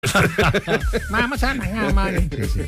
Vamos a mañana.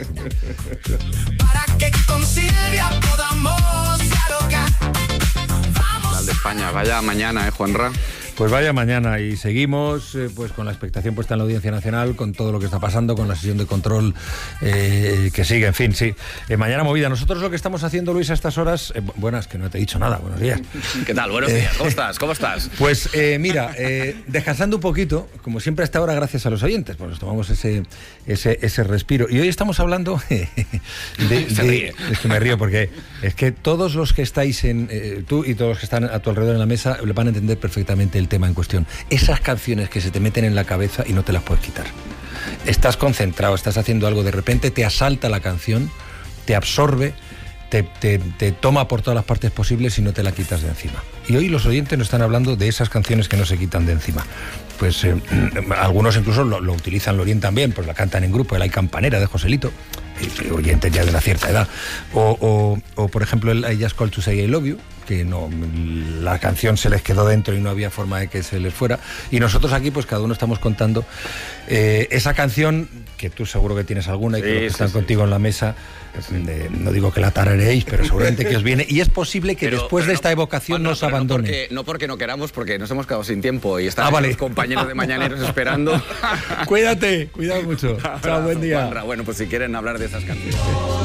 Para que con Silvia podamos dialogar. Al de España, vaya mañana, Juanra. Pues vaya mañana y seguimos pues con la expectación puesta en la Audiencia Nacional, con todo lo que está pasando, con la sesión de control que sigue, en fin, sí. Mañana movida. Nosotros lo que estamos haciendo, Luis, a estas horas... buenas, que no te he dicho nada, buenos días. ¿Qué tal? Buenos días, ¿Cómo estás? Pues mira, descansando un poquito, como siempre a esta hora, gracias a los oyentes, pues nos tomamos ese respiro. Y hoy estamos hablando Se ríe. Es que me río porque es que todos los que estáis tú y todos los que están a tu alrededor en la mesa le van a entender perfectamente el tema en cuestión. Esas canciones que se te meten en la cabeza y no te las puedes quitar. Estás concentrado, estás haciendo algo, de repente te asalta la canción, te absorbe, te toma por todas las partes posibles y no te la quitas de encima. Y hoy los oyentes nos están hablando de esas canciones que no se quitan de encima. Pues algunos incluso lo utilizan, lo orientan bien, pues la cantan en grupo, el Hay Campanera de Joselito, oyentes ya de una cierta edad, o por ejemplo el I Just Called to Say I Love You, que no, la canción se les quedó dentro y no había forma de que se les fuera, y nosotros aquí pues cada uno estamos contando esa canción, que tú seguro que tienes alguna y que los que están contigo en la mesa, no digo que la tarareéis, pero seguramente que os viene, y es posible que después de esta evocación nos abandone. No porque no queramos, porque nos hemos quedado sin tiempo y están los compañeros de Mañaneros esperando. Cuídate, cuidado mucho. Chao, buen día. Bueno, pues si quieren hablar de esas canciones.